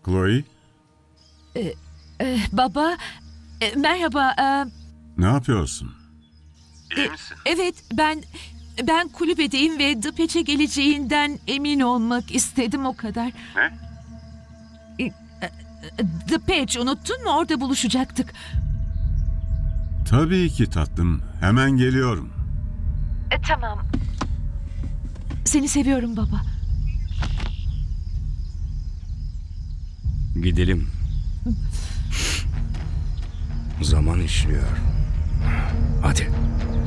Chloe, Baba, merhaba. ne yapıyorsun? Evet, ben kulübedeyim ve Dıpeç'e geleceğinden emin olmak istedim, o kadar. Ne? Dıpeç, unuttun mu? Orada buluşacaktık. Tabii ki tatlım. Hemen geliyorum. Tamam. Seni seviyorum baba. Gidelim. Zaman işliyor. Hadi.